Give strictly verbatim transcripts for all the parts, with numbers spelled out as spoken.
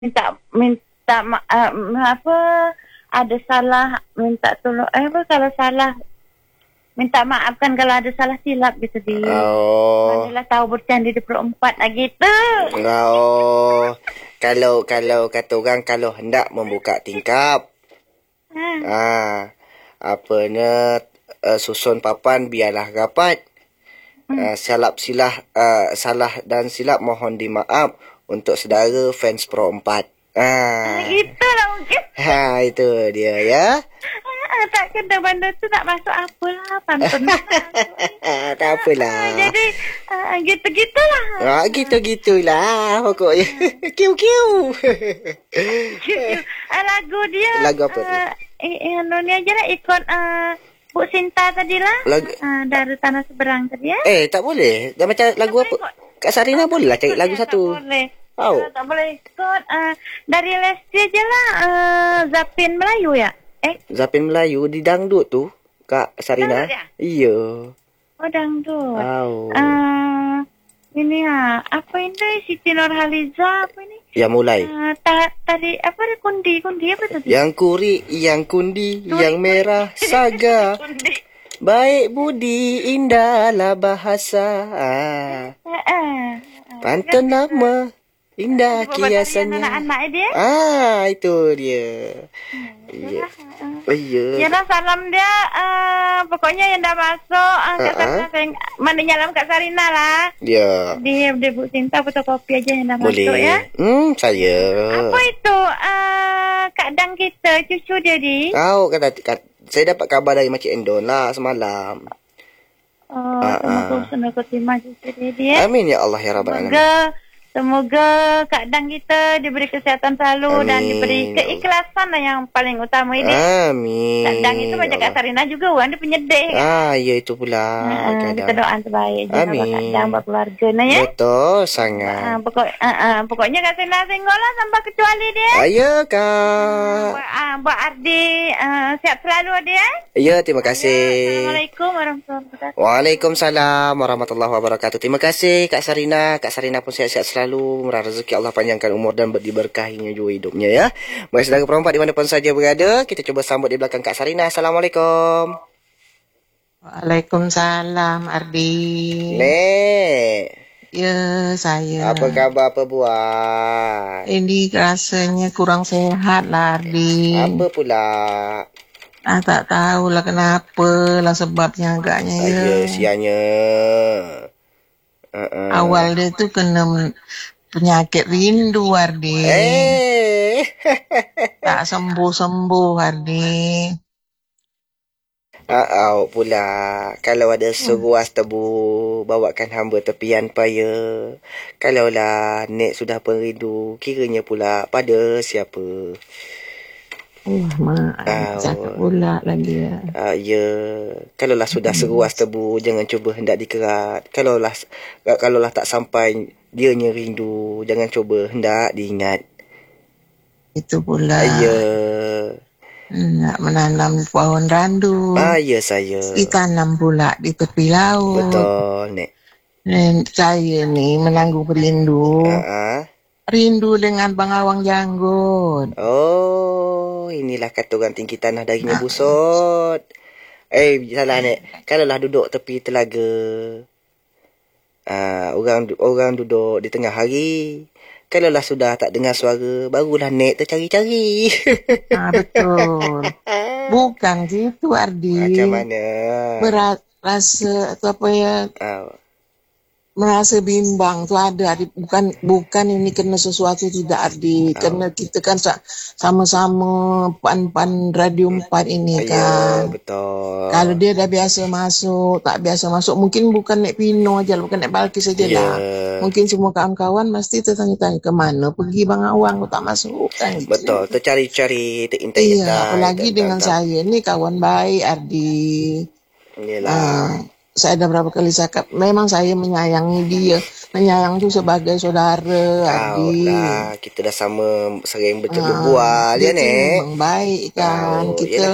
minta minta ma- uh, apa ada salah minta tolong eh apa kalau salah minta maafkan kalau ada salah silap gitu di. Oh. Manalah tahu bercanda di perempat lah gitu. Oh. Kalau kalau kata orang kalau hendak membuka tingkap. Ha. Ah. Apanya uh, susun papan biarlah rapat. Uh, silap silah uh, salah dan silap mohon dimaaf untuk saudara fans Pro empat. Ah. Itulah mungkin. Ha, itu dia ya. Ah, tak kena benda tu tak masuk apalah pantun. Tak apalah. Ah, jadi ah, gitu-gitulah. Ah, gitu-gitulah pokoknya. Kiu-kiu. Ah, lagu dia. Lagu apa tu? Uh, eh, anu ni aja lah ikut uh, Bu Sinta tadi lah. Lagu uh, dari Tanah Seberang tadi ya. Eh, tak boleh. Dah macam lagu apa? Kak Sarina boleh lah cari lagu satu. Tak boleh. Oh. Uh, tak boleh ikut. Uh, dari Lesti aja lah. Uh, Zapin Melayu ya? Eh? Zapin Melayu di dangdut tu, Kak Sarina. Dangdut ya? Iya. Oh, dangdut. Oh. Uh, ini ha, apa ini? Siti Nurhaliza apa ini? Ya mulai. Uh, ta, tadi apa ada kundi? Kundi apa tadi? Yang kuri, yang kundi, Kundi, yang merah saga. Kundi. Baik budi, indahlah bahasa. Ah. Uh, uh, Pantun nama, indah kiasannya. Anak-anak dia. Ah, itu dia. Iya. Oh, iya. Ya dah salam dia. Uh, pokoknya yang dah masuk. Uh, Kak Uh-uh. Sarina, mana nyalam Kak Sarina lah. Ya. Dia dia Bu Sinta fotokopi aja yang dah Boleh. masuk ya. Hmm, saya. Apa itu? Uh, Kak Dang kita, cucu dia di. Tahu kata, kata saya dapat kabar dari Makcik Endon lah semalam. Oh, Ah, semoga ah. usaha keterima cucu dia dia. Amin ya Allah ya Rabbal Alamin. Semoga Semoga Kak Dang kita diberi kesihatan selalu. Amin. Dan diberi keikhlasan lah yang paling utama ini. Amin. Kak Dang itu macam Ya Kak Allah. Sarina juga orang dia penyedih kan. Ah, ya itu pula. Uh, kadang. kita doa terbaik je Amin. buat Kak Dang, buat keluarga nah ya. Betul Uh, sangat. pokok, uh, uh, pokoknya Kak Sarina singgol lah sampai kecuali dia. Ayo Kak. Buat, uh, buat Ardi uh, siap selalu dia. Ya, terima kasih. Assalamualaikum warahmatullahi wabarakatuh. Waalaikumsalam warahmatullahi wabarakatuh. Terima kasih Kak Sarina. Kak Sarina pun sihat-sihat selalu. Murah rezeki Allah panjangkan umur dan diberkahinya juga hidupnya ya. Baik saudara perempat di mana pun saja berada, kita cuba sambut di belakang Kak Sarina. Assalamualaikum. Waalaikumsalam Ardi. Nek. Ya, saya. Apa khabar, apa buat? Ini rasanya kurang sehat lah Ardi. Apa pula? Ah, tak tahulah kenapa lah sebabnya agaknya ya. Saya sianya. Uh-uh. Awal dia tu kena men- penyakit rindu Ardi. Eh. Tak sembuh-sembuh Ardi. Ah, uh, pula kalau ada seruas tebu bawakan hamba tepian paya. Kalaulah Nek sudah perindu, kiranya pula pada siapa? Oh, maaf. Tahu. Cakap pula lagi ya. Ah, ya. Kalaulah sudah seruas tebu, jangan cuba hendak dikerat. Kalaulah kalaulah tak sampai dianya rindu, jangan cuba hendak diingat. Itu pula. Ya. Nak menanam pohon randu. Ah, ya saya. Ditanam pula di tepi laut. Betul, Nek. Dan saya ni menanggung rindu. Ah. Rindu dengan Bang Awang Janggut. Oh, inilah kata orang tinggi tanah dagingnya Nah. busut. Eh, salah Nek. Kalaulah duduk tepi telaga. Ah, orang orang duduk di tengah hari. Kalaulah sudah tak dengar suara, barulah Nek tercari-cari. Ah, betul. Bukan gitu Ardi. Macam mana? Berat rasa atau apa ya, Ah, merasa bimbang tu ada Ardi. Bukan bukan ini kena sesuatu tidak Ardi. Kena kita kan sa- sama-sama pan-pan Radio empat ini ya, kan. betul. Kalau dia dah biasa masuk, tak biasa masuk, mungkin bukan Nek Pino aja, bukan Nek Balkis saja Ya. lah. Mungkin semua kawan-kawan mesti tertanya-tanya ke mana pergi Bang Awang kok tak masuk kan. Gitu. Betul, tercari-cari, terintai-intai. Iya, apalagi tak- dengan tak- tak- saya ni kawan baik Ardi. Yelah. Ah, saya dah berapa kali cakap, memang saya menyayangi dia. Menyayang tu sebagai saudara Tahu Ardi. lah, kita dah sama sering Ah, berbual dia ya tu Nek. memang baik kan. Tahu, Kita yelah.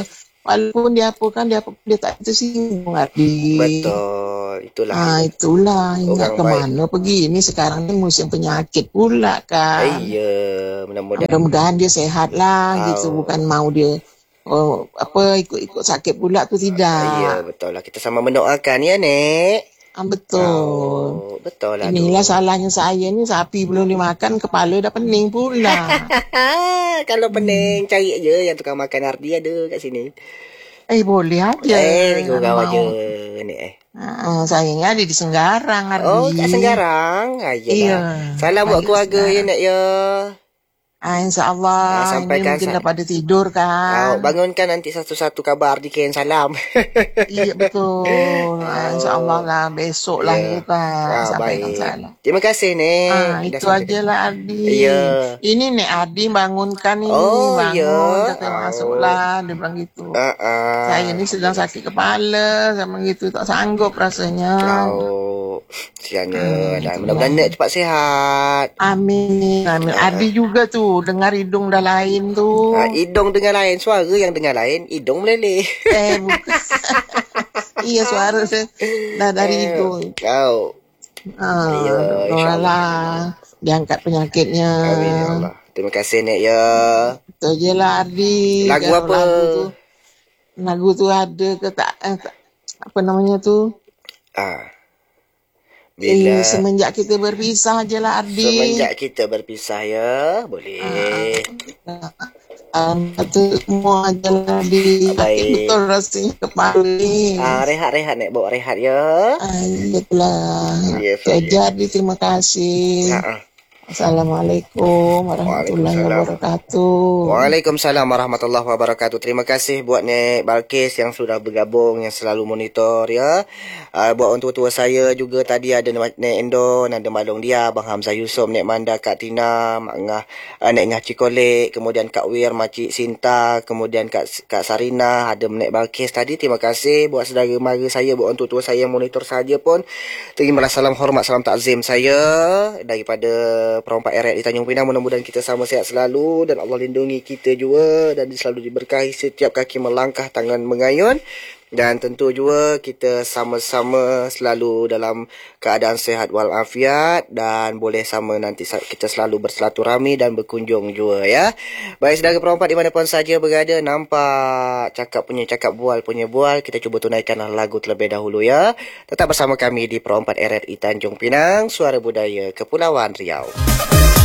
walaupun dia apa kan dia dia tak tersinggung Ardi. Betul, itulah. Ah itulah ingat Orang kemana pergi ini sekarang ni musim penyakit pula kan. Iya, mudah-mudahan. Mudah-mudahan dia sehat lah Oh. gitu, bukan mau dia oh, apa ikut-ikut sakit pula tu tidak. Iya, betul lah. Kita sama mendoakan ya, Nek. Ah, betul. Oh, betul lah. Inilah salahnya saya ni, sapi belum dimakan, kepala dah pening pula. Kalau pening, cari aja yang tukang makan Ardi ada kat sini. Eh, boleh aja. Eh, gurau Mau. aja, Nek. Eh. Ah, sayangnya ada di Senggarang, Ardi. Oh, kat Senggarang. Ah, Iya. Salam buat Saya keluarga ya, Senggarang. Nek ya. Ah, InsyaAllah. Ah, sampaikan Ini mungkin sa- dah pada tidur Oh, kan. bangunkan nanti satu-satu kabar Ardi kirim salam. Iya, betul. Ah, InsyaAllah lah. Besok lah Ya. kita Ah, sampaikan baik. salam. Terima kasih, Nek. Ah, Dah itu sampaikan. aja lah Ardi. Iya. Ini Nek Ardi bangunkan ini. Oh, bangun. ya. Kata Oh. masuklah. Dia bilang gitu. Ah, ah. Saya ni sedang sakit kepala. Sama gitu. Tak sanggup rasanya. Oh, siannya. Hmm, Dan itulah. mudah-mudahan Nek cepat sihat. Amin. Amin. Ardi juga tuh. Dengar hidung dah lain tuh. Ah, hidung dengar lain, suara yang dengar lain, hidung meleleh. Eh, bukan. Iya, suara saya dah dari hidung. Kau. Ah, Ya, insyaAllah. doalah. Diangkat penyakitnya. Amin ya Allah. Terima kasih, Nek ya. Itu je lah Ardi. Lagu Kalau apa? Lagu tu, lagu tu ada ke tak, eh, tak apa namanya tu? Ah. Bila Eh, semenjak kita berpisah je lah Ardi. semenjak kita berpisah ya, boleh. Um, itu semua je lah Ardi. Baik. Sakit betul rasanya kepala ni. Ah, rehat-rehat Nek, bawa rehat ya. Ah, itulah. Ya, Itu aja Ardi. Terima kasih. Ah, ah. Assalamualaikum warahmatullahi Waalaikumsalam. wabarakatuh. Waalaikumsalam warahmatullahi wabarakatuh. Terima kasih buat Nek Balkis yang sudah bergabung, yang selalu monitor ya. Uh, buat orang tua-tua saya juga tadi ada Nek Endon, ada Malong dia, Abang Hamzah Yusof, Nek Manda, Kak Tina, Mak Ngah, uh, Nek Ngah Cikolek, kemudian Kak Wir, Makcik Sinta, kemudian Kak Kak Sarina, ada Nek Balkis tadi. Terima kasih buat saudara mara saya, buat orang tua-tua saya yang monitor saja pun. Terimalah salam hormat, salam takzim saya daripada Perompak Eret di Tanjung Pinang. Mudah-mudahan kita sama sehat selalu dan Allah lindungi kita juga dan selalu diberkahi setiap kaki melangkah, tangan mengayun. Dan tentu juga kita sama-sama selalu dalam keadaan sehat walafiat dan boleh sama nanti kita selalu bersilaturahmi dan berkunjung juga ya. Baik saudara perompak dimanapun saja berada, nampak cakap punya cakap, bual punya bual. Kita cuba tunaikan lagu terlebih dahulu ya. Tetap bersama kami di Perompak Eret di Tanjung Pinang, Suara Budaya Kepulauan Riau.